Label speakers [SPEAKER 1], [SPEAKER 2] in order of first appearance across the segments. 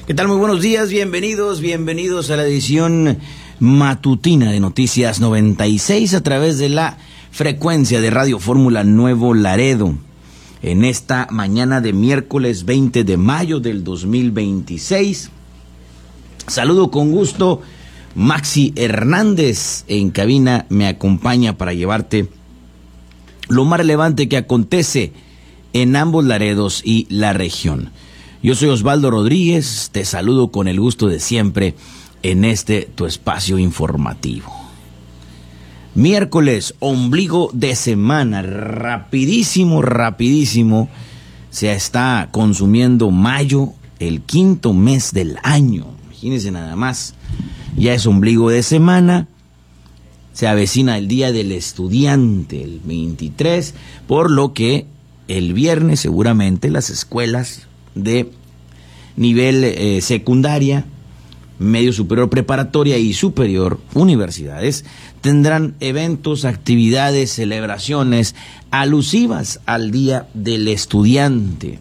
[SPEAKER 1] ¿Qué tal? Muy buenos días, bienvenidos a la edición matutina de Noticias 96 a través de la frecuencia de Radio Fórmula Nuevo Laredo. En esta mañana de miércoles 20 de mayo del 2026. Saludo con gusto, Maxi Hernández en cabina me acompaña para llevarte lo más relevante que acontece en ambos Laredos y la región. Yo soy Osvaldo Rodríguez, te saludo con el gusto de siempre en tu espacio informativo. Miércoles, ombligo de semana, rapidísimo, se está consumiendo mayo, el quinto mes del año. Imagínense nada más, ya es ombligo de semana, se avecina el Día del Estudiante, el 23, por lo que el viernes seguramente las escuelas de nivel secundaria, medio superior preparatoria y superior, universidades, tendrán eventos, actividades, celebraciones alusivas al Día del Estudiante.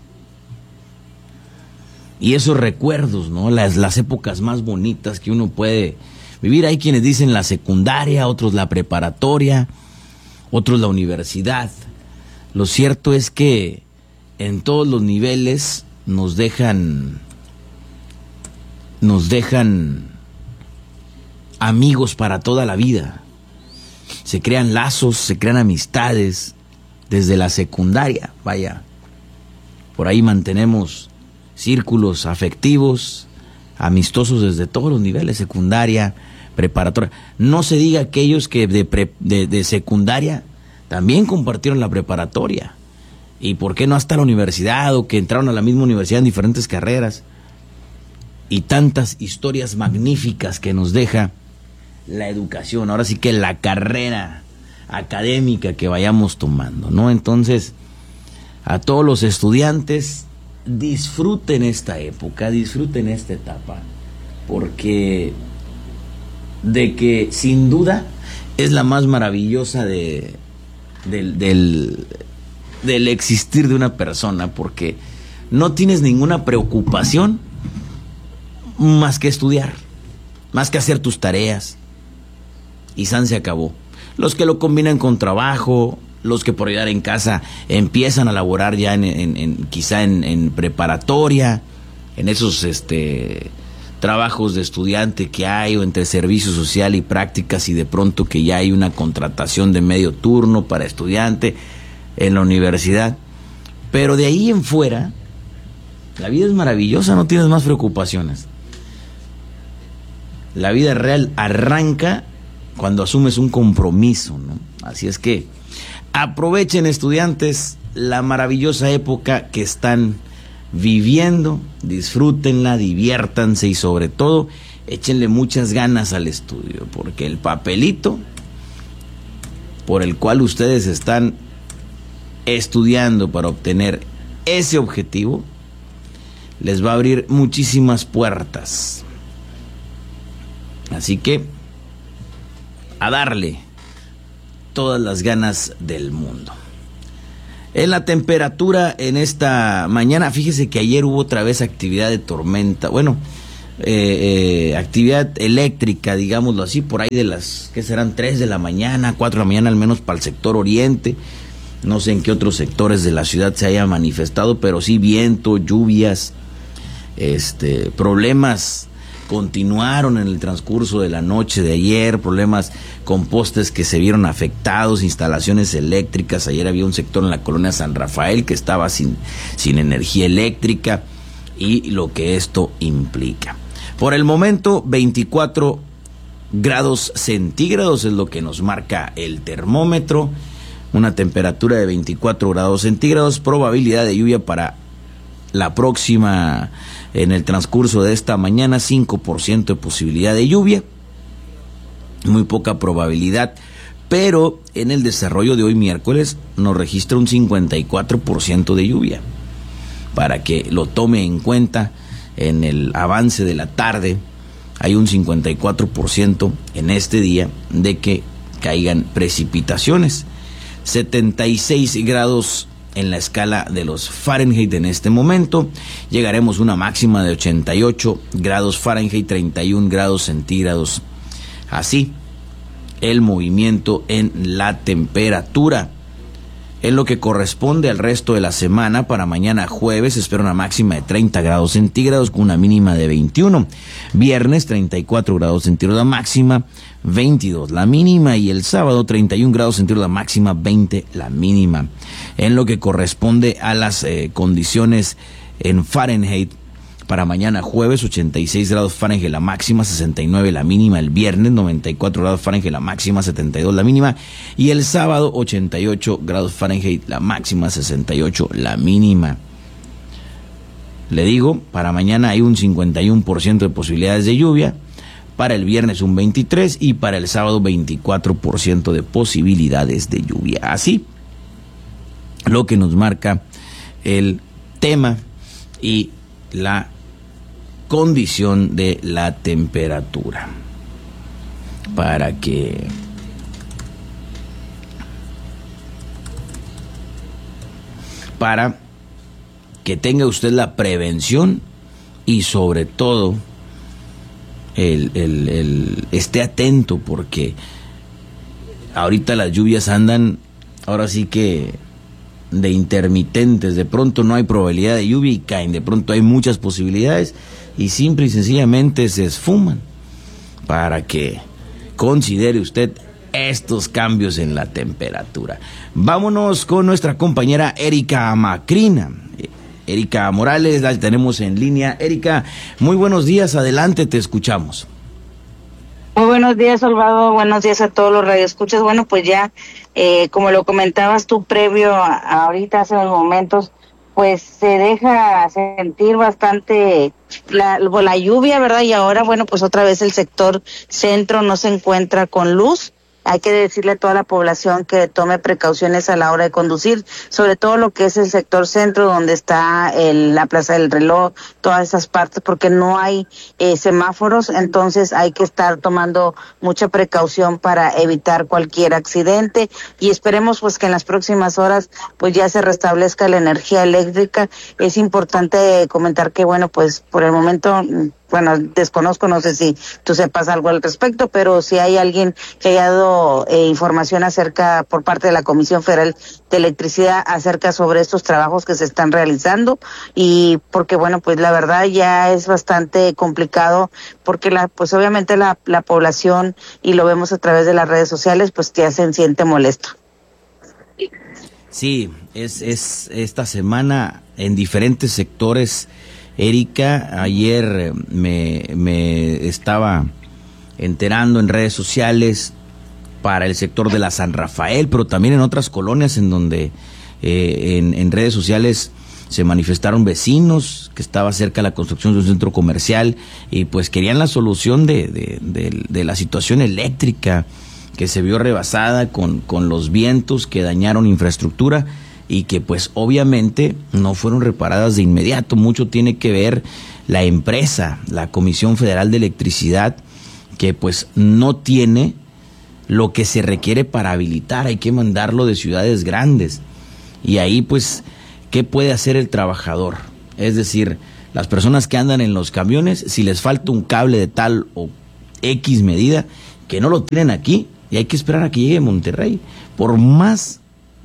[SPEAKER 1] Y esos recuerdos, ¿no? Las épocas más bonitas que uno puede vivir. Hay quienes dicen la secundaria, otros la preparatoria, otros la universidad. Lo cierto es que en todos los niveles nos dejan amigos para toda la vida. Se crean lazos, se crean amistades desde la secundaria. Vaya, por ahí mantenemos círculos afectivos, amistosos desde todos los niveles, secundaria, preparatoria. No se diga aquellos que de secundaria también compartieron la preparatoria. ¿Y por qué no hasta la universidad, o que entraron a la misma universidad en diferentes carreras? Y tantas historias magníficas que nos deja la educación, ahora sí que la carrera académica que vayamos tomando, ¿no? Entonces, a todos los estudiantes, disfruten esta época, disfruten esta etapa, porque de que sin duda es la más maravillosa del existir de una persona, porque no tienes ninguna preocupación más que estudiar, más que hacer tus tareas, y se acabó. Los que lo combinan con trabajo, los que por ayudar en casa empiezan a laborar ya quizá en preparatoria, en esos trabajos de estudiante que hay, o entre servicio social y prácticas, y de pronto que ya hay una contratación de medio turno para estudiante en la universidad. Pero de ahí en fuera, la vida es maravillosa, no tienes más preocupaciones. La vida real arranca cuando asumes un compromiso, ¿no? Así es que aprovechen, estudiantes, la maravillosa época que están viviendo, disfrútenla, diviértanse y sobre todo échenle muchas ganas al estudio, porque el papelito por el cual ustedes están estudiando para obtener ese objetivo les va a abrir muchísimas puertas. Así que a darle todas las ganas del mundo. En la temperatura en esta mañana, fíjese que ayer hubo otra vez actividad de tormenta, actividad eléctrica, digámoslo así, por ahí de las, ¿qué serán? 3 de la mañana, 4 de la mañana, al menos para el sector oriente. No sé en qué otros sectores de la ciudad se haya manifestado, pero sí viento, lluvias, problemas continuaron en el transcurso de la noche de ayer, problemas con postes que se vieron afectados, instalaciones eléctricas. Ayer había un sector en la colonia San Rafael que estaba sin energía eléctrica, y lo que esto implica. Por el momento, 24 grados centígrados es lo que nos marca el termómetro, una temperatura de 24 grados centígrados, probabilidad de lluvia para la próxima, en el transcurso de esta mañana, 5% de posibilidad de lluvia, muy poca probabilidad, pero en el desarrollo de hoy miércoles nos registra un 54% de lluvia, para que lo tome en cuenta. En el avance de la tarde hay un 54% en este día de que caigan precipitaciones. 76 grados en la escala de los Fahrenheit en este momento. Llegaremos a una máxima de 88 grados Fahrenheit, 31 grados centígrados. Así, el movimiento en la temperatura. En lo que corresponde al resto de la semana, para mañana jueves se espera una máxima de 30 grados centígrados con una mínima de 21. Viernes 34 grados centígrados la máxima, 22 la mínima, y el sábado 31 grados centígrados la máxima, 20 la mínima. En lo que corresponde a las condiciones en Fahrenheit, para mañana jueves 86 grados Fahrenheit la máxima, 69 la mínima. El viernes 94 grados Fahrenheit la máxima, 72 la mínima. Y el sábado 88 grados Fahrenheit la máxima, 68 la mínima. Le digo, para mañana hay un 51% de posibilidades de lluvia. Para el viernes un 23% y para el sábado 24% de posibilidades de lluvia. Así, lo que nos marca el tema y la condición de la temperatura, para que tenga usted la prevención y sobre todo esté atento, porque ahorita las lluvias andan, ahora sí que de intermitentes. De pronto no hay probabilidad de lluvia y caen, de pronto hay muchas posibilidades y simple y sencillamente se esfuman, para que considere usted estos cambios en la temperatura. Vámonos con nuestra compañera Erika Macrina. Erika Morales, la tenemos en línea. Erika, muy buenos días, adelante, te escuchamos.
[SPEAKER 2] Muy buenos días, Salvador. Buenos días a todos los radioescuchas. Bueno, pues ya, como lo comentabas tú previo a ahorita, hace unos momentos, pues se deja sentir bastante la lluvia, ¿verdad? Y ahora, bueno, pues otra vez el sector centro no se encuentra con luz. Hay que decirle a toda la población que tome precauciones a la hora de conducir, sobre todo lo que es el sector centro, donde está la Plaza del Reloj, todas esas partes, porque no hay semáforos, entonces hay que estar tomando mucha precaución para evitar cualquier accidente, y esperemos pues que en las próximas horas pues ya se restablezca la energía eléctrica. Es importante comentar que, bueno, pues por el momento, bueno, desconozco, no sé si tú sepas algo al respecto, pero si hay alguien que haya dado información acerca por parte de la Comisión Federal de Electricidad acerca sobre estos trabajos que se están realizando, y porque, bueno, pues la verdad ya es bastante complicado, porque pues obviamente la población, y lo vemos a través de las redes sociales, pues ya se siente molesto.
[SPEAKER 1] Sí, es esta semana en diferentes sectores. Erika, ayer me estaba enterando en redes sociales para el sector de la San Rafael, pero también en otras colonias en donde en redes sociales se manifestaron vecinos que estaba cerca de la construcción de un centro comercial y pues querían la solución de la situación eléctrica que se vio rebasada con los vientos que dañaron infraestructura y que pues obviamente no fueron reparadas de inmediato. Mucho tiene que ver la empresa, la Comisión Federal de Electricidad, que pues no tiene lo que se requiere para habilitar. Hay que mandarlo de ciudades grandes. Y ahí pues, ¿qué puede hacer el trabajador? Es decir, las personas que andan en los camiones, si les falta un cable de tal o X medida, que no lo tienen aquí, y hay que esperar a que llegue a Monterrey. Por más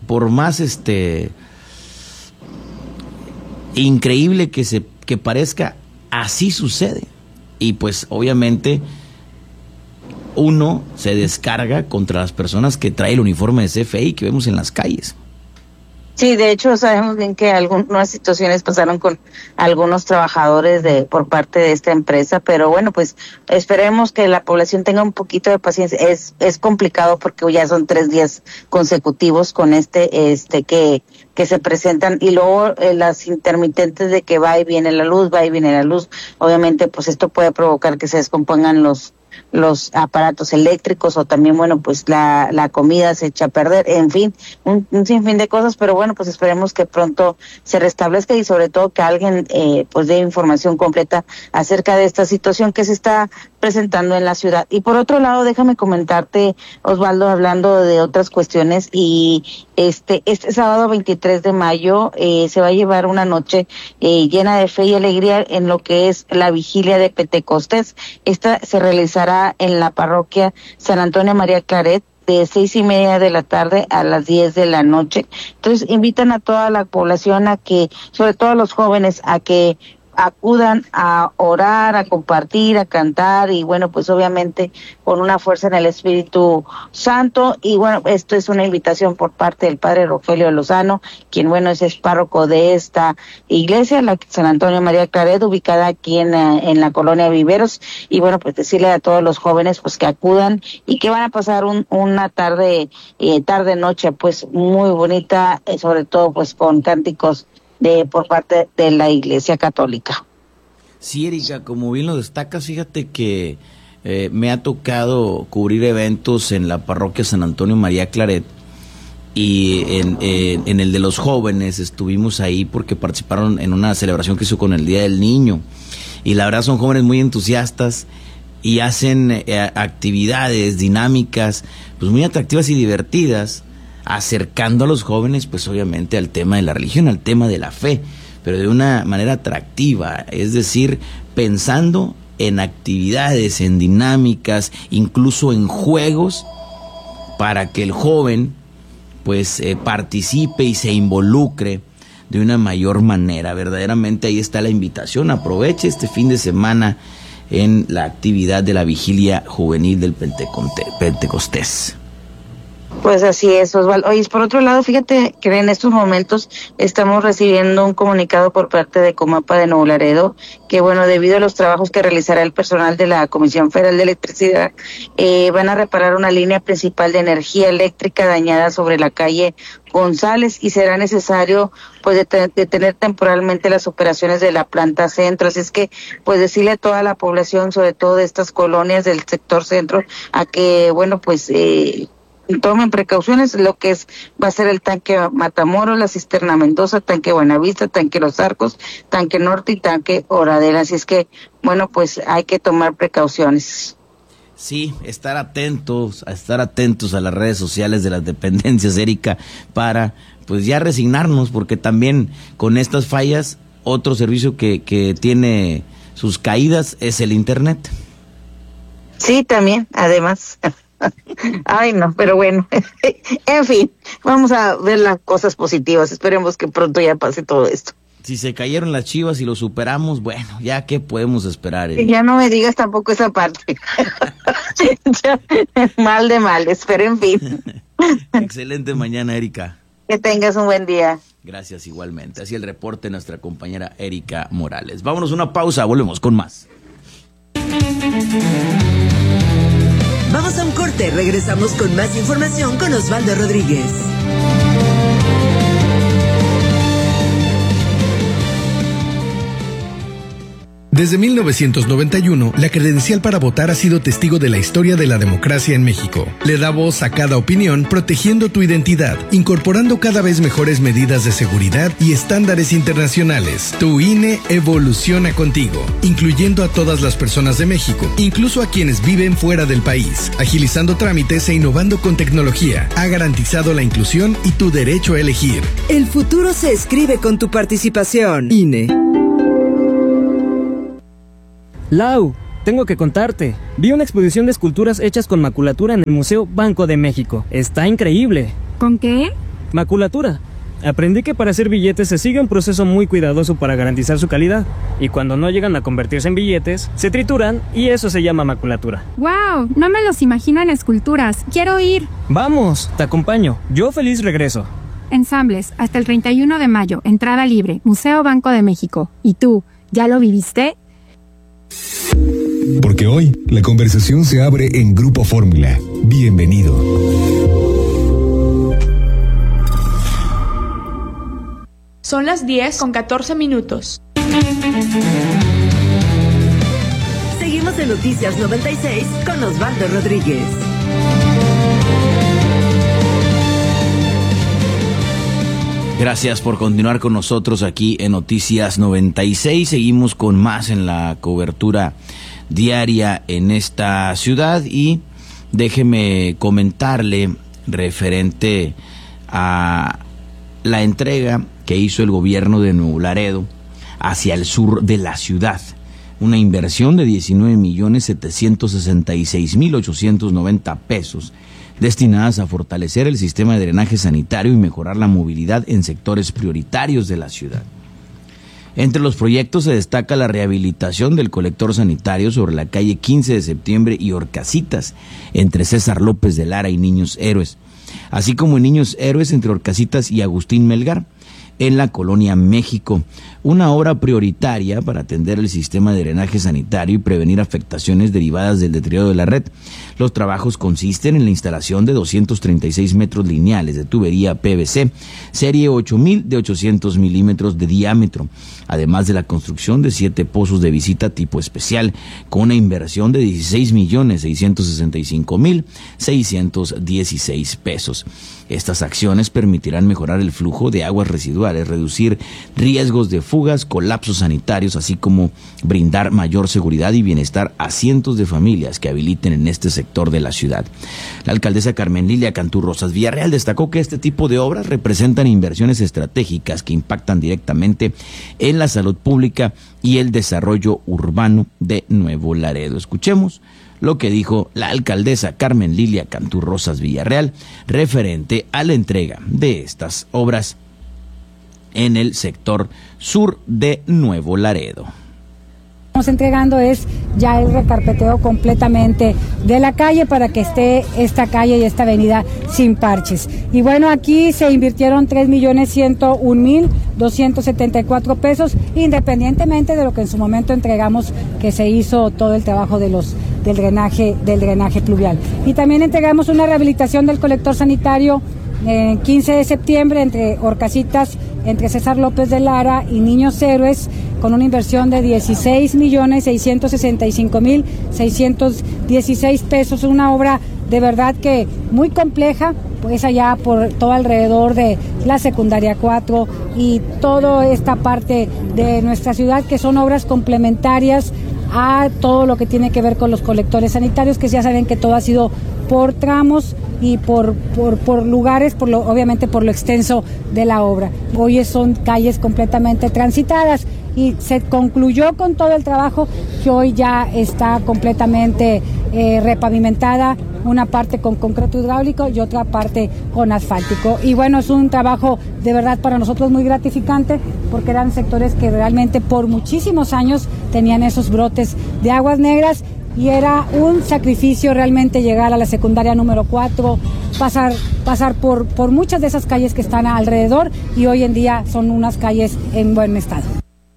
[SPEAKER 1] increíble que parezca, así sucede. Y pues obviamente uno se descarga contra las personas que traen el uniforme de CFE que vemos en las calles.
[SPEAKER 2] Sí, de hecho sabemos bien que algunas situaciones pasaron con algunos trabajadores por parte de esta empresa, pero bueno, pues esperemos que la población tenga un poquito de paciencia. Es complicado porque ya son 3 días consecutivos con que se presentan, y luego las intermitentes de que va y viene la luz, va y viene la luz. Obviamente pues esto puede provocar que se descompongan los los aparatos eléctricos, o también, bueno, pues la comida se echa a perder, en fin, un sinfín de cosas, pero bueno, pues esperemos que pronto se restablezca, y sobre todo que alguien pues dé información completa acerca de esta situación que se está presentando en la ciudad. Y por otro lado, déjame comentarte, Osvaldo, hablando de otras cuestiones, y este sábado 23 de mayo se va a llevar una noche llena de fe y alegría en lo que es la vigilia de Pentecostés. Esta se realizará en la parroquia San Antonio María Claret, de 6:30 de la tarde a las 10 de la noche. Entonces invitan a toda la población a que, sobre todo a los jóvenes, a que acudan a orar, a compartir, a cantar, y bueno, pues obviamente con una fuerza en el Espíritu Santo. Y bueno, esto es una invitación por parte del padre Rogelio Lozano, quien, bueno, es párroco de esta iglesia, la San Antonio María Claret, ubicada aquí en la colonia Viveros. Y bueno, pues decirle a todos los jóvenes pues que acudan, y que van a pasar una tarde noche pues muy bonita, sobre todo pues con cánticos por parte de la Iglesia Católica.
[SPEAKER 1] Sí, Erika, como bien lo destacas, fíjate que me ha tocado cubrir eventos en la parroquia San Antonio María Claret, y en el de los jóvenes estuvimos ahí porque participaron en una celebración que hizo con el Día del Niño, y la verdad son jóvenes muy entusiastas y hacen actividades dinámicas pues muy atractivas y divertidas, acercando a los jóvenes pues obviamente al tema de la religión, al tema de la fe, pero de una manera atractiva, es decir, pensando en actividades, en dinámicas, incluso en juegos, para que el joven pues participe y se involucre de una mayor manera. Verdaderamente ahí está la invitación. Aproveche este fin de semana en la actividad de la vigilia juvenil del Pentecostés.
[SPEAKER 2] Pues así es, Osvaldo. Oye, por otro lado, fíjate que en estos momentos estamos recibiendo un comunicado por parte de Comapa de Nuevo Laredo, que bueno, debido a los trabajos que realizará el personal de la Comisión Federal de Electricidad, van a reparar una línea principal de energía eléctrica dañada sobre la calle González, y será necesario pues detener temporalmente las operaciones de la planta centro. Así es que pues decirle a toda la población, sobre todo de estas colonias del sector centro, a que bueno pues tomen precauciones, lo que va a ser el tanque Matamoros, la cisterna Mendoza, tanque Buenavista, tanque Los Arcos, tanque Norte y tanque Oradera. Así es que bueno, pues hay que tomar precauciones.
[SPEAKER 1] Sí, estar atentos a las redes sociales de las dependencias, Erika, para pues ya resignarnos, porque también con estas fallas otro servicio que tiene sus caídas es el internet.
[SPEAKER 2] Sí, también, además. Ay, no, pero bueno, en fin, vamos a ver las cosas positivas. Esperemos que pronto ya pase todo esto.
[SPEAKER 1] Si se cayeron las Chivas y lo superamos, bueno, ya qué podemos esperar.
[SPEAKER 2] Ya no me digas tampoco esa parte. Ya, mal de males, pero en fin.
[SPEAKER 1] Excelente mañana, Erika.
[SPEAKER 2] Que tengas un buen día.
[SPEAKER 1] Gracias, igualmente. Así el reporte de nuestra compañera Erika Morales. Vámonos a una pausa, volvemos con más.
[SPEAKER 3] Vamos a un corte, regresamos con más información con Osvaldo Rodríguez.
[SPEAKER 4] Desde 1991, la credencial para votar ha sido testigo de la historia de la democracia en México. Le da voz a cada opinión, protegiendo tu identidad, incorporando cada vez mejores medidas de seguridad y estándares internacionales. Tu INE evoluciona contigo, incluyendo a todas las personas de México, incluso a quienes viven fuera del país, agilizando trámites e innovando con tecnología. Ha garantizado la inclusión y tu derecho a elegir.
[SPEAKER 3] El futuro se escribe con tu participación. INE.
[SPEAKER 5] Lau, tengo que contarte. Vi una exposición de esculturas hechas con maculatura en el Museo Banco de México. Está increíble.
[SPEAKER 6] ¿Con qué?
[SPEAKER 5] Maculatura. Aprendí que para hacer billetes se sigue un proceso muy cuidadoso para garantizar su calidad. Y cuando no llegan a convertirse en billetes, se trituran y eso se llama maculatura.
[SPEAKER 6] ¡Wow! No me los imagino en esculturas. ¡Quiero ir!
[SPEAKER 5] Vamos, te acompaño. Yo feliz regreso.
[SPEAKER 6] Ensambles, hasta el 31 de mayo. Entrada libre. Museo Banco de México. ¿Y tú, ya lo viviste?
[SPEAKER 7] Porque hoy la conversación se abre en Grupo Fórmula. Bienvenido.
[SPEAKER 8] Son las 10:14.
[SPEAKER 3] Seguimos en Noticias 96 con Osvaldo Rodríguez.
[SPEAKER 1] Gracias por continuar con nosotros aquí en Noticias 96. Seguimos con más en la cobertura diaria en esta ciudad y déjeme comentarle referente a la entrega que hizo el gobierno de Nuevo Laredo hacia el sur de la ciudad. Una inversión de 19.766.890 pesos destinadas a fortalecer el sistema de drenaje sanitario y mejorar la movilidad en sectores prioritarios de la ciudad. Entre los proyectos se destaca la rehabilitación del colector sanitario sobre la calle 15 de septiembre y Orcasitas, entre César López de Lara y Niños Héroes, así como en Niños Héroes entre Orcasitas y Agustín Melgar, en la Colonia México, una obra prioritaria para atender el sistema de drenaje sanitario y prevenir afectaciones derivadas del deterioro de la red. Los trabajos consisten en la instalación de 236 metros lineales de tubería PVC, serie 8000 de 800 milímetros de diámetro, además de la construcción de 7 pozos de visita tipo especial, con una inversión de 16.665.616 pesos. Estas acciones permitirán mejorar el flujo de aguas residuales, reducir riesgos de fugas, colapsos sanitarios, así como brindar mayor seguridad y bienestar a cientos de familias que habiliten en este sector de la ciudad. La alcaldesa Carmen Lilia Cantú Rosas Villarreal destacó que este tipo de obras representan inversiones estratégicas que impactan directamente en la salud pública y el desarrollo urbano de Nuevo Laredo. Escuchemos lo que dijo la alcaldesa Carmen Lilia Cantú Rosas Villarreal referente a la entrega de estas obras en el sector sur de Nuevo Laredo.
[SPEAKER 9] Estamos entregando es ya el recarpeteo completamente de la calle para que esté esta calle y esta avenida sin parches. Y bueno, aquí se invirtieron 3.101.274 pesos, independientemente de lo que en su momento entregamos, que se hizo todo el trabajo del drenaje pluvial. Y también entregamos una rehabilitación del colector sanitario en 15 de septiembre entre Orcasitas, entre César López de Lara y Niños Héroes, con una inversión de 16.665.616 pesos, una obra de verdad que muy compleja, pues allá por todo alrededor de la secundaria 4 y toda esta parte de nuestra ciudad, que son obras complementarias a todo lo que tiene que ver con los colectores sanitarios, que ya saben que todo ha sido por tramos y por lugares, obviamente por lo extenso de la obra. Hoy son calles completamente transitadas y se concluyó con todo el trabajo, que hoy ya está completamente repavimentada, una parte con concreto hidráulico y otra parte con asfáltico. Y bueno, es un trabajo de verdad para nosotros muy gratificante, porque eran sectores que realmente por muchísimos años tenían esos brotes de aguas negras y era un sacrificio realmente llegar a la secundaria número 4, pasar por muchas de esas calles que están alrededor, y hoy en día son unas calles en buen estado.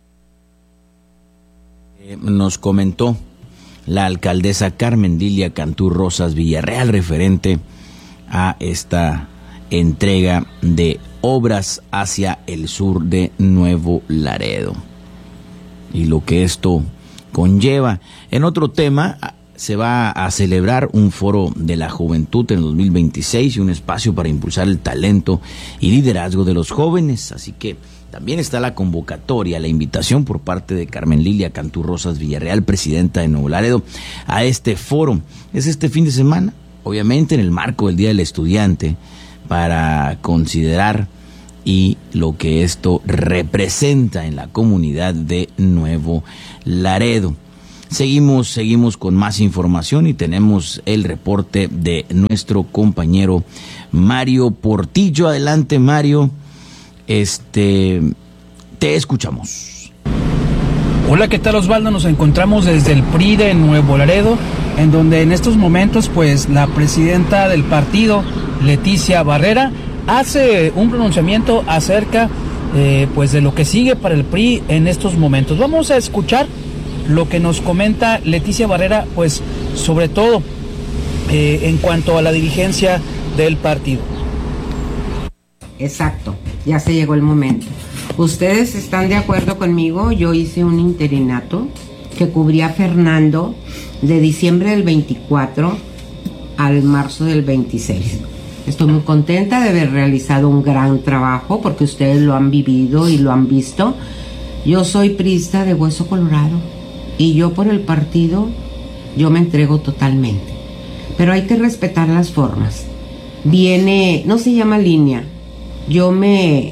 [SPEAKER 1] Nos comentó la alcaldesa Carmen Lilia Cantú Rosas Villarreal referente a esta entrega de obras hacia el sur de Nuevo Laredo y lo que esto conlleva. En otro tema, se va a celebrar un foro de la juventud en 2026 y un espacio para impulsar el talento y liderazgo de los jóvenes, así que también está la convocatoria, la invitación por parte de Carmen Lilia Cantú Rosas Villarreal, presidenta de Nuevo Laredo, a este foro. Es este fin de semana, obviamente en el marco del Día del Estudiante, para considerar y lo que esto representa en la comunidad de Nuevo Laredo. Seguimos con más información y tenemos el reporte de nuestro compañero Mario Portillo. Adelante, Mario. Te escuchamos.
[SPEAKER 10] Hola, ¿qué tal, Osvaldo? Nos encontramos desde el PRI de Nuevo Laredo, en donde en estos momentos pues la presidenta del partido, Leticia Barrera, hace un pronunciamiento acerca pues de lo que sigue para el PRI en estos momentos. Vamos a escuchar lo que nos comenta Leticia Barrera, pues sobre todo en cuanto a la dirigencia del partido.
[SPEAKER 11] Exacto, ya se llegó el momento. ¿Ustedes están de acuerdo conmigo? Yo hice un interinato que cubría Fernando de diciembre del 24 al marzo del 26. Estoy muy contenta de haber realizado un gran trabajo porque ustedes lo han vivido y lo han visto. Yo soy priista de hueso colorado y yo por el partido, yo me entrego totalmente. Pero hay que respetar las formas. Viene, no se llama línea, yo me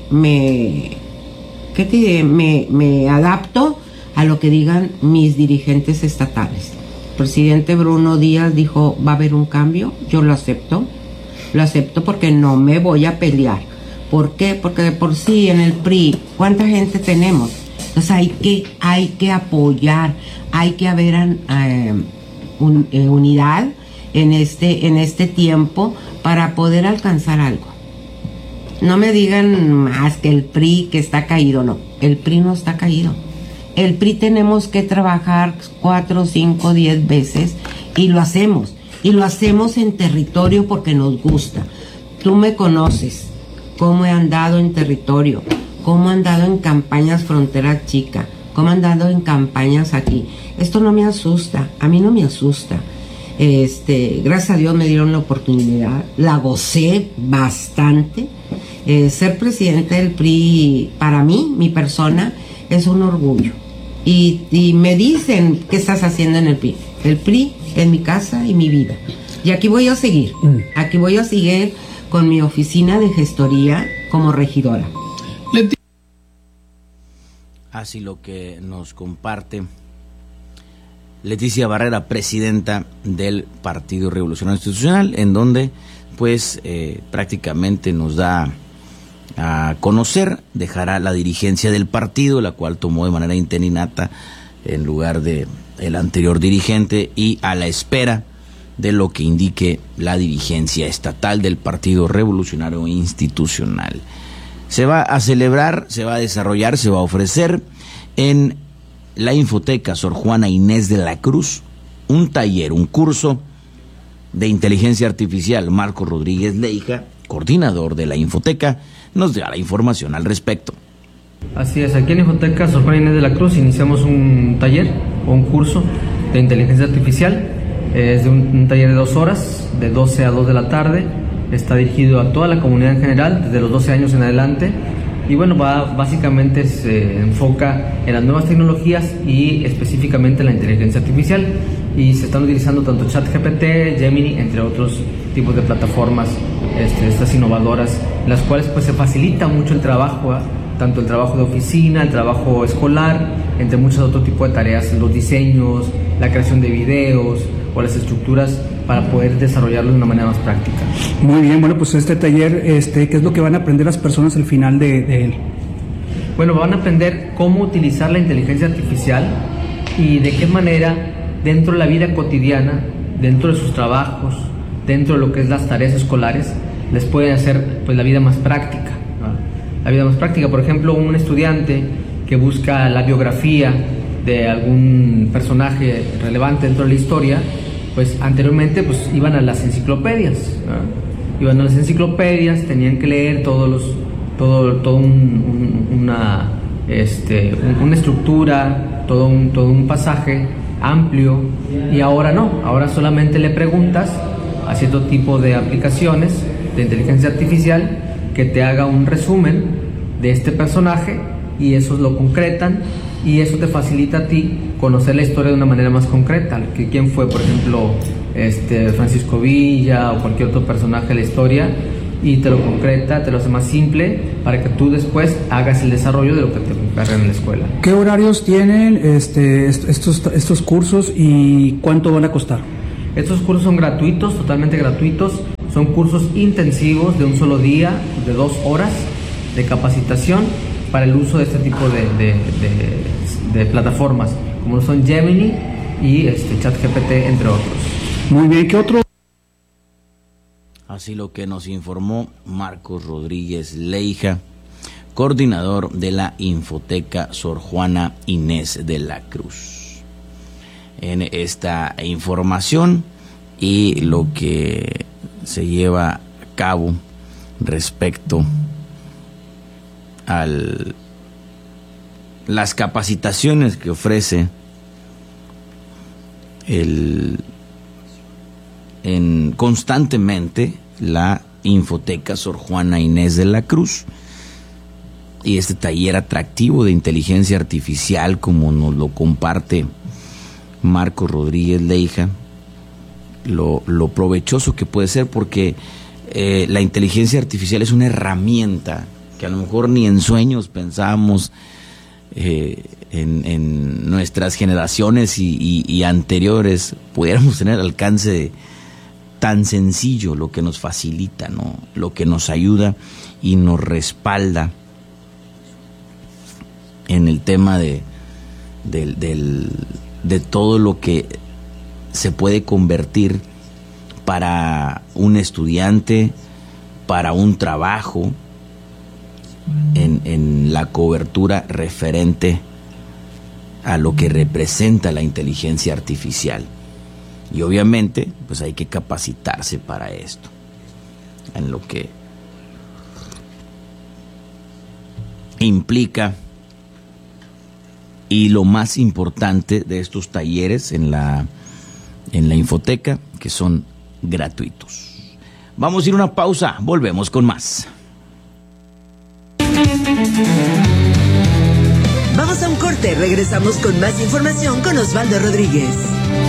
[SPEAKER 11] adapto a lo que digan mis dirigentes estatales. El presidente Bruno Díaz dijo, va a haber un cambio, yo lo acepto porque no me voy a pelear. ¿Por qué? Porque de por sí en el PRI, ¿cuánta gente tenemos? Entonces hay que apoyar, hay que haber unidad en este tiempo para poder alcanzar algo. No me digan más que el PRI que está caído, no, el PRI no está caído. El PRI tenemos que trabajar 4, 5, 10 veces y lo hacemos en territorio porque nos gusta. Tú me conoces, cómo he andado en territorio, cómo he andado en campañas Frontera Chica, cómo he andado en campañas aquí. Esto no me asusta, a mí no me asusta. Gracias a Dios me dieron la oportunidad, la gocé bastante. Ser presidente del PRI, para mí, mi persona, es un orgullo. Y me dicen, ¿qué estás haciendo en el PRI? El PRI es mi casa y mi vida. Y aquí voy a seguir. Aquí voy a seguir con mi oficina de gestoría como regidora.
[SPEAKER 1] Así lo que nos comparte Leticia Barrera, presidenta del Partido Revolucionario Institucional, en donde pues prácticamente nos da a conocer, dejará la dirigencia del partido, la cual tomó de manera interinata en lugar de el anterior dirigente, y a la espera de lo que indique la dirigencia estatal del Partido Revolucionario Institucional. Se va a celebrar, se va a desarrollar, se va a ofrecer en la Infoteca Sor Juana Inés de la Cruz un taller, un curso de inteligencia artificial. Marcos Rodríguez Leija, coordinador de la Infoteca, nos da la información al respecto.
[SPEAKER 12] Así es, aquí en Infoteca Sor Juana Inés de la Cruz iniciamos un taller o un curso de inteligencia artificial. Es un taller de 2 horas, de 12 a 2 de la tarde. Está dirigido a toda la comunidad en general, desde los 12 años en adelante. Y bueno, básicamente se enfoca en las nuevas tecnologías y específicamente en la inteligencia artificial. Y se están utilizando tanto ChatGPT, Gemini, entre otros tipos de plataformas estas innovadoras, en las cuales pues se facilita mucho el trabajo, tanto el trabajo de oficina, el trabajo escolar, entre muchos otros tipos de tareas, los diseños, la creación de videos o las estructuras para poder desarrollarlo de una manera más práctica.
[SPEAKER 10] Muy bien, bueno, pues este taller, ¿qué es lo que van a aprender las personas al final de él?
[SPEAKER 12] Bueno, van a aprender cómo utilizar la inteligencia artificial y de qué manera dentro de la vida cotidiana, dentro de sus trabajos, dentro de lo que es las tareas escolares, les puede hacer pues la vida más práctica, ¿no? La vida más práctica, por ejemplo, un estudiante que busca la biografía de algún personaje relevante dentro de la historia, pues anteriormente pues iban a las enciclopedias, ¿no? Iban a las enciclopedias, tenían que leer una estructura, todo un pasaje amplio, y ahora no, ahora solamente le preguntas a cierto tipo de aplicaciones de inteligencia artificial que te haga un resumen de este personaje, y esos lo concretan, y eso te facilita a ti conocer la historia de una manera más concreta, que quién fue, por ejemplo, Francisco Villa o cualquier otro personaje de la historia, y te lo concreta, te lo hace más simple para que tú después hagas el desarrollo de lo que te encargan en la escuela.
[SPEAKER 10] ¿Qué horarios tienen estos cursos y cuánto van a costar?
[SPEAKER 12] Estos cursos son gratuitos, totalmente gratuitos. Son cursos intensivos de un solo día, de 2 horas de capacitación para el uso de este tipo de plataformas, como son Gemini y ChatGPT, entre otros.
[SPEAKER 10] Muy bien, ¿qué otro?
[SPEAKER 1] Así lo que nos informó Marcos Rodríguez Leija, coordinador de la Infoteca Sor Juana Inés de la Cruz. En esta información y lo que se lleva a cabo respecto a las capacitaciones que ofrece constantemente la Infoteca Sor Juana Inés de la Cruz, y este taller atractivo de inteligencia artificial, como nos lo comparte Marco Rodríguez Leija, lo provechoso que puede ser, porque la inteligencia artificial es una herramienta que a lo mejor ni en sueños pensábamos en nuestras generaciones y anteriores pudiéramos tener al alcance tan sencillo, lo que nos facilita, ¿no? Lo que nos ayuda y nos respalda en el tema de todo lo que se puede convertir para un estudiante, para un trabajo, en la cobertura referente a lo que representa la inteligencia artificial. Y obviamente, pues hay que capacitarse para esto, en lo que implica. Y lo más importante de estos talleres en la Infoteca, que son gratuitos. Vamos a ir a una pausa, volvemos con más.
[SPEAKER 3] Vamos a un corte, regresamos con más información con Osvaldo Rodríguez.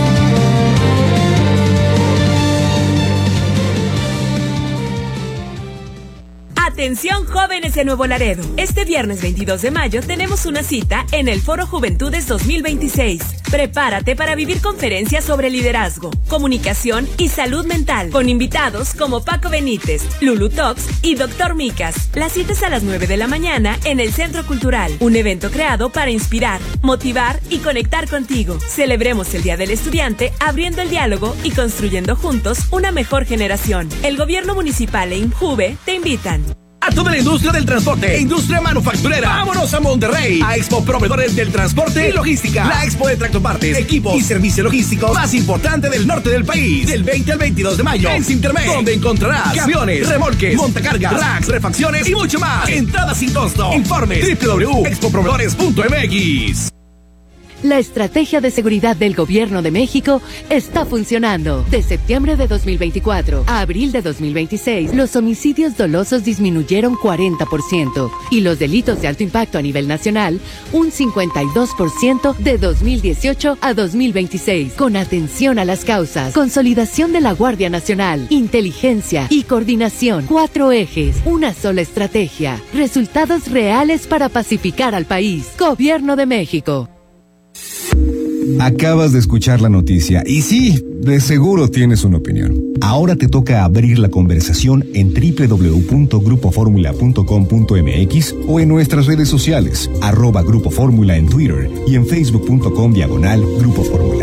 [SPEAKER 13] Atención jóvenes de Nuevo Laredo. Este viernes 22 de mayo tenemos una cita en el Foro Juventudes 2026. Prepárate para vivir conferencias sobre liderazgo, comunicación y salud mental, con invitados como Paco Benítez, Lulu Tox y Dr. Micas. La cita es a las 9 de la mañana en el Centro Cultural, un evento creado para inspirar, motivar y conectar contigo. Celebremos el Día del Estudiante abriendo el diálogo y construyendo juntos una mejor generación. El Gobierno Municipal e INJUVE te invitan.
[SPEAKER 14] A toda la industria del transporte e industria manufacturera, vámonos a Monterrey, a Expo Proveedores del Transporte y Logística, la expo de tractopartes, equipos y servicios logísticos más importante del norte del país, del 20 al 22 de mayo en Cintermex, donde encontrarás camiones, remolques, montacargas, racks, refacciones y mucho más. Entrada sin costo. Informes www.expoproveedores.mx.
[SPEAKER 15] La estrategia de seguridad del Gobierno de México está funcionando. De septiembre de 2024 a abril de 2026, los homicidios dolosos disminuyeron 40% y los delitos de alto impacto a nivel nacional un 52% de 2018 a 2026. Con atención a las causas, consolidación de la Guardia Nacional, inteligencia y coordinación. 4 ejes, una sola estrategia. Resultados reales para pacificar al país. Gobierno de México.
[SPEAKER 7] Acabas de escuchar la noticia y sí, de seguro tienes una opinión. Ahora te toca abrir la conversación en www.grupoformula.com.mx o en nuestras redes sociales, @Grupo Fórmula en Twitter y en facebook.com/Grupo Fórmula.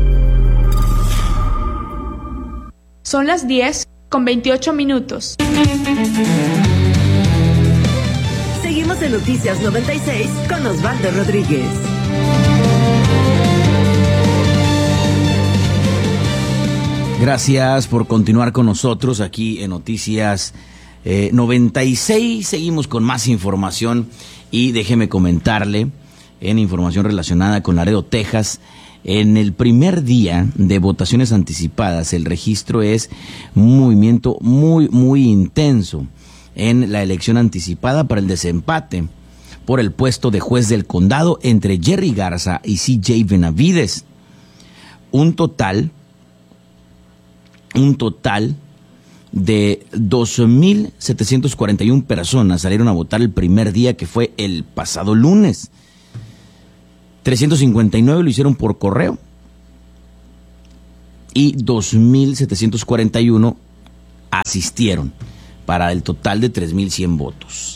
[SPEAKER 8] Son las 10:28.
[SPEAKER 3] Seguimos en Noticias 96 con Osvaldo Rodríguez.
[SPEAKER 1] Gracias por continuar con nosotros aquí en Noticias 96. Seguimos con más información y déjeme comentarle en información relacionada con Laredo, Texas. En el primer día de votaciones anticipadas, el registro es un movimiento muy intenso en la elección anticipada para el desempate por el puesto de juez del condado entre Jerry Garza y CJ Benavides. Un total de 2,741 personas salieron a votar el primer día, que fue el pasado lunes. 359 lo hicieron por correo y 2,741 asistieron, para el total de 3,100 votos.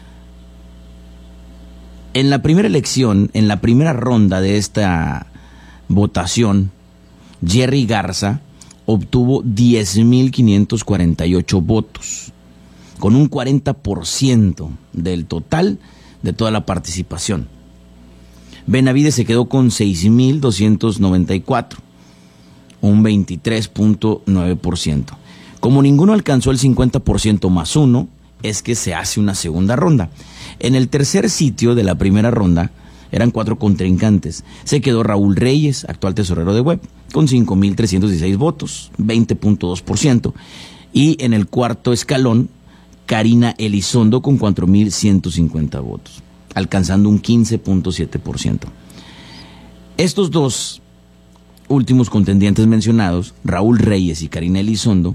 [SPEAKER 1] En la primera elección, en la primera ronda de esta votación, Jerry Garza obtuvo 10,548 votos, con un 40% del total de toda la participación. Benavides se quedó con 6,294, un 23.9%. Como ninguno alcanzó el 50% más uno, es que se hace una segunda ronda. En el tercer sitio de la primera ronda eran 4 contrincantes. Se quedó Raúl Reyes, actual tesorero de Web, con 5,316 votos, 20.2%. Y en el cuarto escalón, Karina Elizondo con 4,150 votos, alcanzando un 15.7%. Estos dos últimos contendientes mencionados, Raúl Reyes y Karina Elizondo,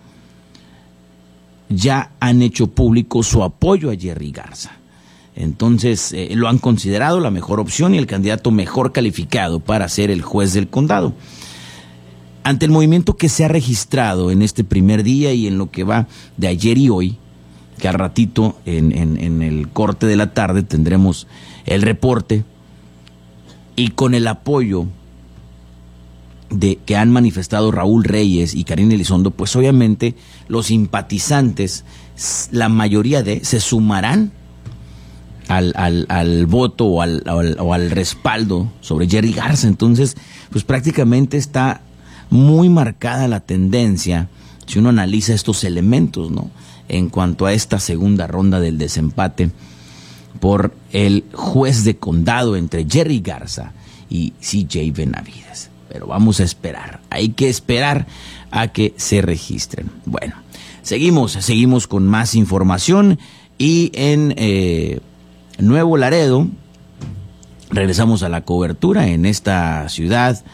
[SPEAKER 1] ya han hecho público su apoyo a Jerry Garza. Entonces lo han considerado la mejor opción y el candidato mejor calificado para ser el juez del condado. Ante el movimiento que se ha registrado en este primer día y en lo que va de ayer y hoy, que al ratito en el corte de la tarde tendremos el reporte, y con el apoyo que han manifestado Raúl Reyes y Karina Elizondo, pues obviamente los simpatizantes, la mayoría se sumarán al voto o al respaldo sobre Jerry Garza. Entonces, pues prácticamente está muy marcada la tendencia, si uno analiza estos elementos, ¿no?, en cuanto a esta segunda ronda del desempate por el juez de condado entre Jerry Garza y CJ Benavides. Pero vamos a esperar, hay que esperar a que se registren. Bueno, seguimos con más información y en Nuevo Laredo regresamos a la cobertura en esta ciudad.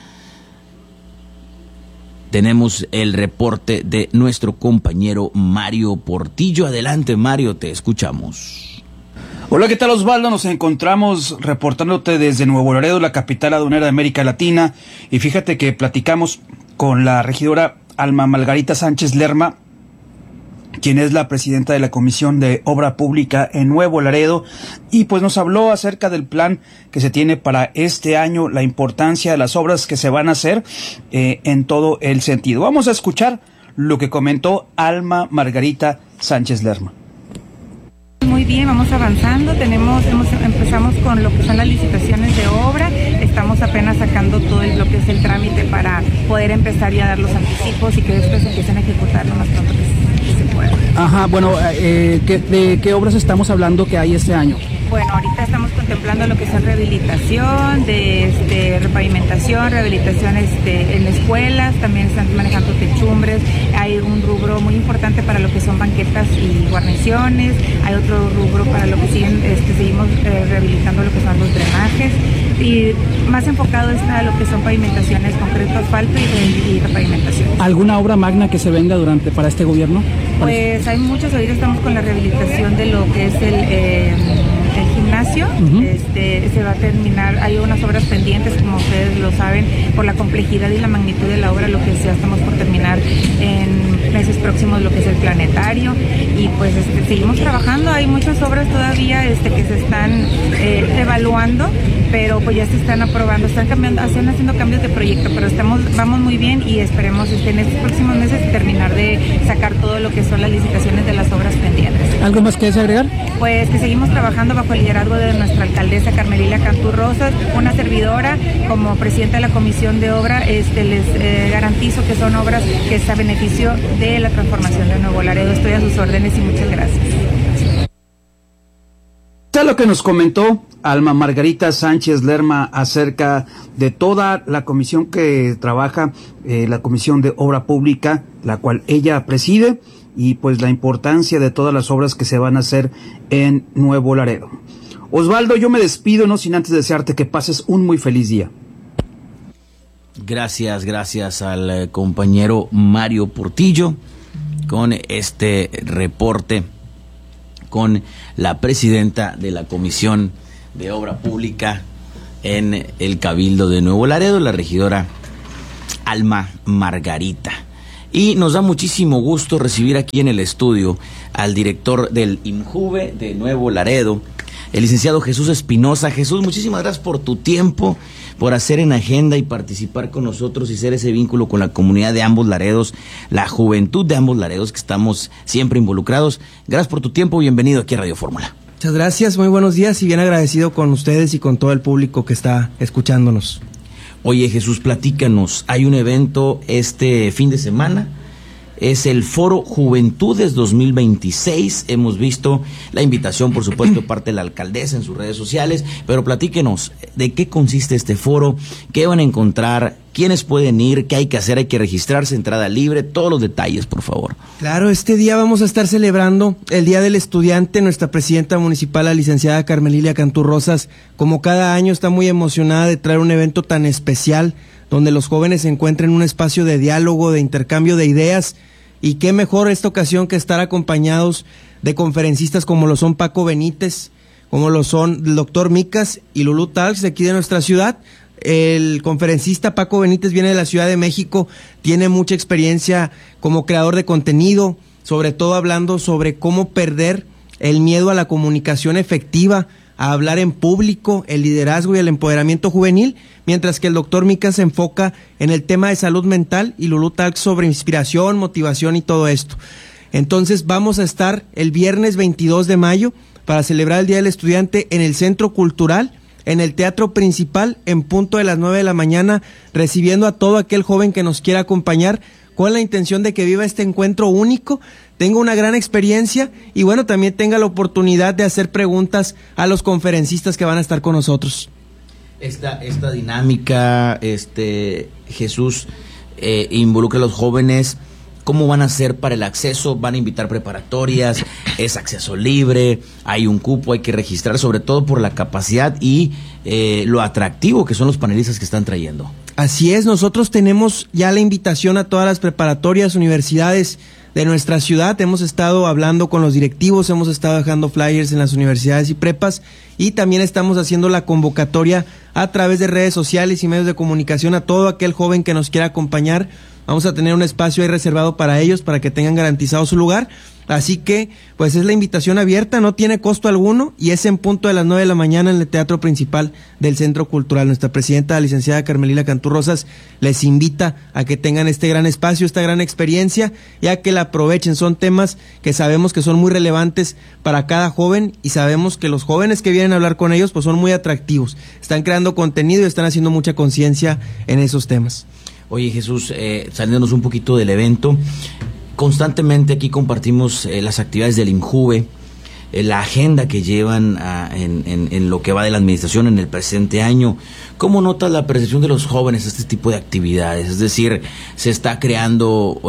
[SPEAKER 1] Tenemos el reporte de nuestro compañero Mario Portillo. Adelante, Mario, te escuchamos.
[SPEAKER 10] Hola, ¿qué tal, Osvaldo? Nos encontramos reportándote desde Nuevo Laredo, la capital aduanera de América Latina. Y fíjate que platicamos con la regidora Alma Margarita Sánchez Lerma, quien es la presidenta de la Comisión de Obra Pública en Nuevo Laredo, y pues nos habló acerca del plan que se tiene para este año, la importancia de las obras que se van a hacer en todo el sentido. Vamos a escuchar lo que comentó Alma Margarita Sánchez Lerma.
[SPEAKER 16] Muy bien, vamos avanzando, empezamos con lo que son las licitaciones de obra, estamos apenas sacando todo lo que es el trámite para poder empezar ya a dar los anticipos y que después empiecen a ejecutar lo más pronto que se pueda.
[SPEAKER 10] Ajá, bueno, ¿de qué obras estamos hablando que hay este año?
[SPEAKER 16] Bueno, ahorita estamos contemplando lo que es rehabilitación, repavimentación, rehabilitación en escuelas, también están manejando techumbres, hay un rubro muy importante para lo que son banquetas y guarniciones, hay otro rubro para lo que seguimos rehabilitando lo que son los drenajes, y más enfocado está lo que son pavimentaciones, concreto, asfalto y repavimentación. ¿Alguna obra magna que se venga para este gobierno? Pues hay muchos, ahorita estamos con la rehabilitación de lo que es el gimnasio. Se va a terminar, hay unas obras pendientes, como ustedes lo saben, por la complejidad y la magnitud de la obra, lo que ya estamos por terminar en meses próximos, lo que es el planetario, y pues seguimos trabajando, hay muchas obras todavía que se están evaluando, pero pues ya se están aprobando, están haciendo cambios de proyecto, pero vamos muy bien y esperemos en estos próximos meses terminar de sacar todo lo que son las licitaciones de las obras pendientes. ¿Algo más que agregar? Pues que seguimos trabajando bajo el liderazgo de nuestra alcaldesa Carmelila Cantú Rosas, una servidora como presidenta de la Comisión de Obra. Les garantizo que son obras que están a beneficio de la transformación de Nuevo Laredo. Estoy a sus órdenes y muchas gracias.
[SPEAKER 10] Está lo que nos comentó Alma Margarita Sánchez Lerma acerca de toda la comisión que trabaja, la Comisión de Obra Pública, la cual ella preside, y pues la importancia de todas las obras que se van a hacer en Nuevo Laredo. Osvaldo, yo me despido, no sin antes desearte que pases un muy feliz día.
[SPEAKER 1] Gracias al compañero Mario Portillo con este reporte con la presidenta de la Comisión de Obra Pública en el Cabildo de Nuevo Laredo, la regidora Alma Margarita. Y nos da muchísimo gusto recibir aquí en el estudio al director del INJUVE de Nuevo Laredo, el licenciado Jesús Espinosa. Jesús, muchísimas gracias por tu tiempo, por hacer en agenda y participar con nosotros y ser ese vínculo con la comunidad de ambos Laredos, la juventud de ambos Laredos, que estamos siempre involucrados. Gracias por tu tiempo, bienvenido aquí a Radio Fórmula.
[SPEAKER 17] Muchas gracias, muy buenos días y bien agradecido con ustedes y con todo el público que está escuchándonos.
[SPEAKER 1] Oye, Jesús, platícanos, hay un evento este fin de semana es el Foro Juventudes 2026. Hemos visto la invitación, por supuesto, de parte de la alcaldesa en sus redes sociales, pero platíquenos de qué consiste este foro, qué van a encontrar, quiénes pueden ir, qué hay que hacer, hay que registrarse, entrada libre, todos los detalles, por favor.
[SPEAKER 17] Claro, este día vamos a estar celebrando el Día del Estudiante. Nuestra presidenta municipal, la licenciada Carmelilia Cantú Rosas, como cada año está muy emocionada de traer un evento tan especial, donde los jóvenes encuentren un espacio de diálogo, de intercambio de ideas, y qué mejor esta ocasión que estar acompañados de conferencistas como lo son Paco Benítez, como lo son el doctor Micas y Lulú Talks de aquí de nuestra ciudad. El conferencista Paco Benítez viene de la Ciudad de México, tiene mucha experiencia como creador de contenido, sobre todo hablando sobre cómo perder el miedo a la comunicación efectiva, a hablar en público, el liderazgo y el empoderamiento juvenil, mientras que el doctor Micas se enfoca en el tema de salud mental y Lulú Talks sobre inspiración, motivación y todo esto. Entonces vamos a estar el viernes 22 de mayo para celebrar el Día del Estudiante en el Centro Cultural, en el Teatro Principal, en punto de las 9 de la mañana, recibiendo a todo aquel joven que nos quiera acompañar con la intención de que viva este encuentro único, tenga una gran experiencia y bueno, también tenga la oportunidad de hacer preguntas a los conferencistas que van a estar con nosotros.
[SPEAKER 1] Esta dinámica, Jesús, involucra a los jóvenes. ¿Cómo van a hacer para el acceso? ¿Van a invitar preparatorias? ¿Es acceso libre? ¿Hay un cupo? ¿Hay que registrar? Sobre todo por la capacidad y lo atractivo que son los panelistas que están trayendo.
[SPEAKER 17] Así es, nosotros tenemos ya la invitación a todas las preparatorias, universidades de nuestra ciudad. Hemos estado hablando con los directivos, hemos estado dejando flyers en las universidades y prepas, y también estamos haciendo la convocatoria a través de redes sociales y medios de comunicación a todo aquel joven que nos quiera acompañar. Vamos a tener un espacio ahí reservado para ellos, para que tengan garantizado su lugar. Así que, pues es la invitación abierta, no tiene costo alguno, y es en punto de las 9 de la mañana en el Teatro Principal del Centro Cultural. Nuestra presidenta, la licenciada Carmelilia Cantú Rosas, les invita a que tengan este gran espacio, esta gran experiencia, y a que la aprovechen. Son temas que sabemos que son muy relevantes para cada joven, y sabemos que los jóvenes que vienen a hablar con ellos, pues son muy atractivos. Están creando contenido y están haciendo mucha conciencia en esos temas.
[SPEAKER 1] Oye, Jesús, saliéndonos un poquito del evento, constantemente aquí compartimos las actividades del INJUVE, la agenda que llevan en lo que va de la administración en el presente año. ¿Cómo notas la percepción de los jóvenes a este tipo de actividades? Es decir, se está creando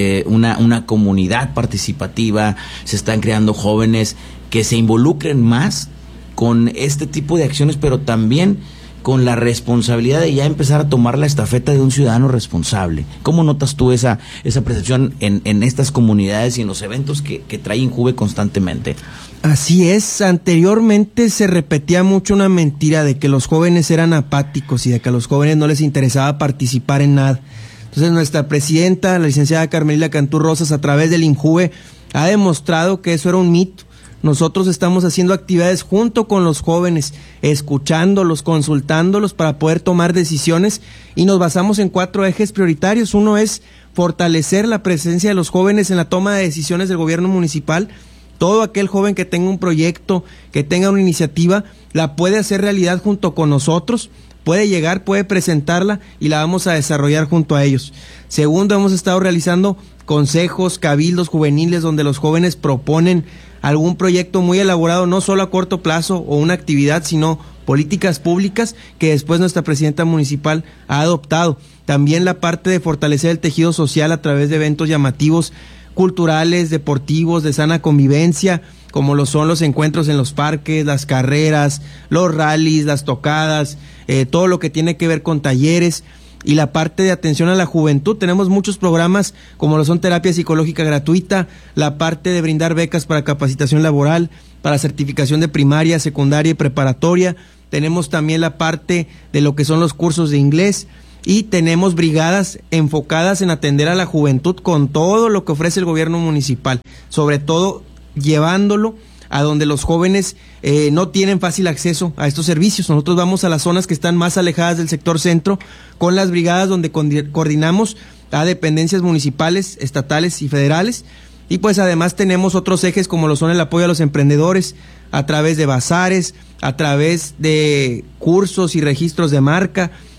[SPEAKER 1] una comunidad participativa, se están creando jóvenes que se involucren más con este tipo de acciones, pero también con la responsabilidad de ya empezar a tomar la estafeta de un ciudadano responsable. ¿Cómo notas tú esa percepción en estas comunidades y en los eventos que trae INJUVE constantemente?
[SPEAKER 17] Así es, anteriormente se repetía mucho una mentira de que los jóvenes eran apáticos y de que a los jóvenes no les interesaba participar en nada. Entonces nuestra presidenta, la licenciada Carmelilia Cantú Rosas, a través del INJUVE, ha demostrado que eso era un mito. Nosotros estamos haciendo actividades junto con los jóvenes, escuchándolos, consultándolos para poder tomar decisiones, y nos basamos en 4 ejes prioritarios. Uno es fortalecer la presencia de los jóvenes en la toma de decisiones del gobierno municipal. Todo aquel joven que tenga un proyecto, que tenga una iniciativa, la puede hacer realidad junto con nosotros, puede llegar, puede presentarla y la vamos a desarrollar junto a ellos. Segundo, hemos estado realizando consejos, cabildos juveniles donde los jóvenes proponen algún proyecto muy elaborado, no solo a corto plazo o una actividad, sino políticas públicas que después nuestra presidenta municipal ha adoptado. También la parte de fortalecer el tejido social a través de eventos llamativos, culturales, deportivos, de sana convivencia, como lo son los encuentros en los parques, las carreras, los rallies, las tocadas, todo lo que tiene que ver con talleres. Y la parte de atención a la juventud, tenemos muchos programas como lo son terapia psicológica gratuita, la parte de brindar becas para capacitación laboral, para certificación de primaria, secundaria y preparatoria. Tenemos también la parte de lo que son los cursos de inglés, y tenemos brigadas enfocadas en atender a la juventud con todo lo que ofrece el gobierno municipal, sobre todo llevándolo a donde los jóvenes no tienen fácil acceso a estos servicios. Nosotros vamos a las zonas que están más alejadas del sector centro con las brigadas donde coordinamos a dependencias municipales, estatales y federales, y pues además tenemos otros ejes como lo son el apoyo a los emprendedores a través de bazares, a través de cursos y registros de marca,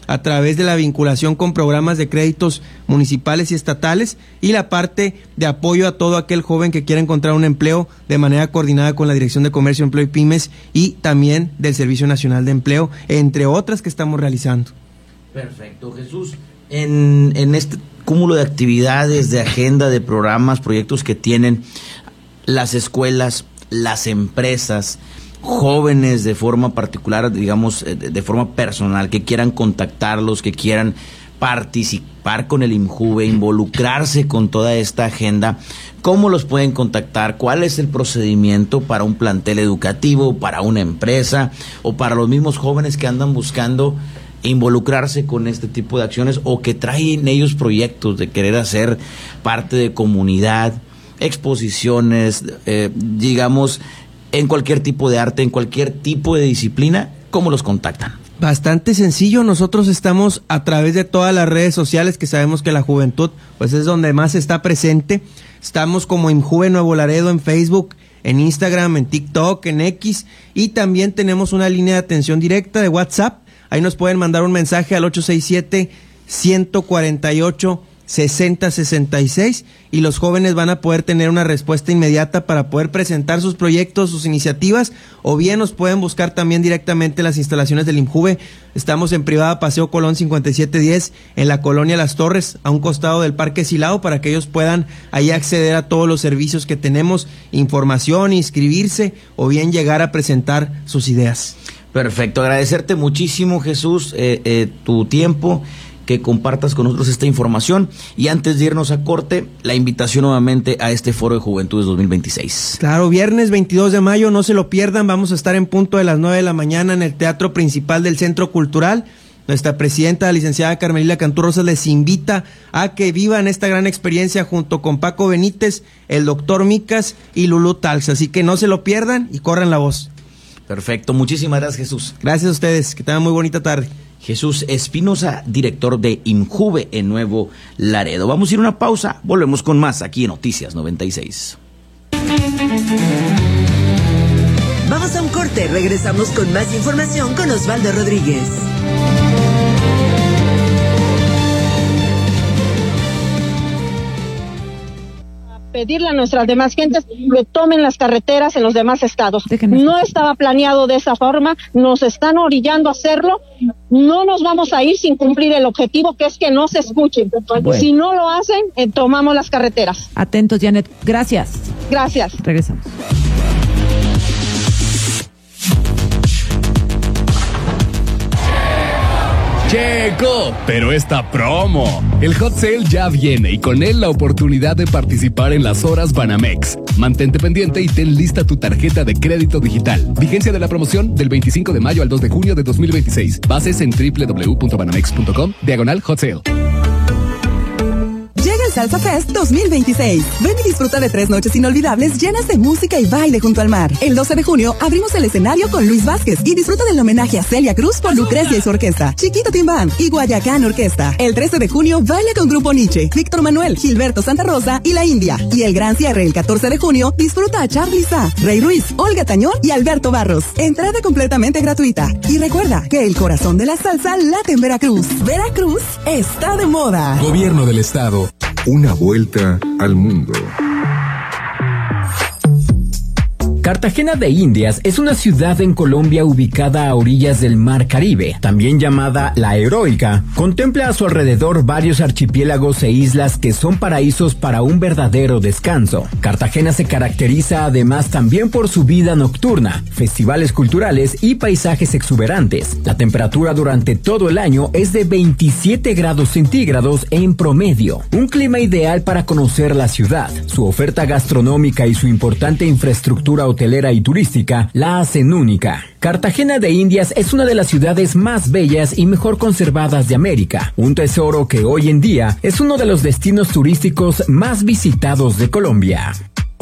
[SPEAKER 17] a través de la vinculación con programas de créditos municipales y estatales, y la parte de apoyo a todo aquel joven que quiera encontrar un empleo de manera coordinada con la Dirección de Comercio, Empleo y Pymes y también del Servicio Nacional de Empleo, entre otras que estamos realizando.
[SPEAKER 1] Perfecto, Jesús. En este cúmulo de actividades, de agenda, de programas, proyectos que tienen las escuelas, las empresas, jóvenes de forma particular, digamos, de forma personal, que quieran contactarlos, que quieran participar con el IMJUVE, involucrarse con toda esta agenda, ¿cómo los pueden contactar? ¿Cuál es el procedimiento para un plantel educativo, para una empresa o para los mismos jóvenes que andan buscando involucrarse con este tipo de acciones o que traen ellos proyectos de querer hacer parte de comunidad, exposiciones, digamos, en cualquier tipo de arte, en cualquier tipo de disciplina? ¿Cómo los contactan?
[SPEAKER 17] Bastante sencillo, nosotros estamos a través de todas las redes sociales, que sabemos que la juventud pues es donde más está presente. Estamos como IMJUVE Nuevo Laredo en Facebook, en Instagram, en TikTok, en X, y también tenemos una línea de atención directa de WhatsApp. Ahí nos pueden mandar un mensaje al 867-148-6066 y los jóvenes van a poder tener una respuesta inmediata para poder presentar sus proyectos, sus iniciativas, o bien nos pueden buscar también directamente las instalaciones del IMJUVE. Estamos en Privada Paseo Colón 5710 en la colonia Las Torres, a un costado del Parque Silao, para que ellos puedan ahí acceder a todos los servicios que tenemos, información, inscribirse o bien llegar a presentar sus ideas.
[SPEAKER 1] Perfecto, agradecerte muchísimo, Jesús, tu tiempo, que compartas con nosotros esta información, y antes de irnos a corte, la invitación nuevamente a este Foro de Juventudes 2026.
[SPEAKER 17] Claro, viernes 22 de mayo, no se lo pierdan, vamos a estar en punto de las 9 de la mañana en el Teatro Principal del Centro Cultural. Nuestra presidenta, la licenciada Carmelila Cantú Rosas, les invita a que vivan esta gran experiencia junto con Paco Benítez, el doctor Micas y Lulú Talx, así que no se lo pierdan y corran la voz.
[SPEAKER 1] Perfecto, muchísimas gracias, Jesús.
[SPEAKER 17] Gracias a ustedes, que tengan muy bonita tarde.
[SPEAKER 1] Jesús Espinosa, director de IMJUVE en Nuevo Laredo. Vamos a ir a una pausa, volvemos con más aquí en Noticias 96.
[SPEAKER 3] Vamos a un corte, regresamos con más información con Osvaldo Rodríguez.
[SPEAKER 18] Pedirle a nuestras demás gentes que tomen las carreteras en los demás estados. No estaba planeado de esa forma, nos están orillando a hacerlo, no nos vamos a ir sin cumplir el objetivo, que es que no se escuchen. Bueno. Si no lo hacen, tomamos las carreteras.
[SPEAKER 19] Atentos, Janet, gracias.
[SPEAKER 18] Gracias.
[SPEAKER 19] Regresamos.
[SPEAKER 20] Llegó, pero esta promo. El Hot Sale ya viene y con él la oportunidad de participar en las horas Banamex. Mantente pendiente y ten lista tu tarjeta de crédito digital. Vigencia de la promoción del 25 de mayo al 2 de junio de 2026. Bases en www.banamex.com/Hot Sale.
[SPEAKER 21] Llega el Salsa Fest 2026. Ven y disfruta de 3 noches inolvidables llenas de música y baile junto al mar. El 12 de junio abrimos el escenario con Luis Vázquez y disfruta del homenaje a Celia Cruz por Lucrecia y su orquesta, Chiquito Team Band y Guayacán Orquesta. El 13 de junio baila con Grupo Nietzsche, Víctor Manuel, Gilberto Santa Rosa y La India. Y el gran cierre el 14 de junio disfruta a Charly Sa, Rey Ruiz, Olga Tañón y Alberto Barros. Entrada completamente gratuita. Y recuerda que el corazón de la salsa late en Veracruz. Veracruz está de moda.
[SPEAKER 7] Gobierno del Estado. Una vuelta al mundo.
[SPEAKER 22] Cartagena de Indias es una ciudad en Colombia ubicada a orillas del Mar Caribe, también llamada La Heroica. Contempla a su alrededor varios archipiélagos e islas que son paraísos para un verdadero descanso. Cartagena se caracteriza además también por su vida nocturna, festivales culturales y paisajes exuberantes. La temperatura durante todo el año es de 27 grados centígrados en promedio. Un clima ideal para conocer la ciudad. Su oferta gastronómica y su importante infraestructura hotelera y turística la hacen única. Cartagena de Indias es una de las ciudades más bellas y mejor conservadas de América, un tesoro que hoy en día es uno de los destinos turísticos más visitados de Colombia.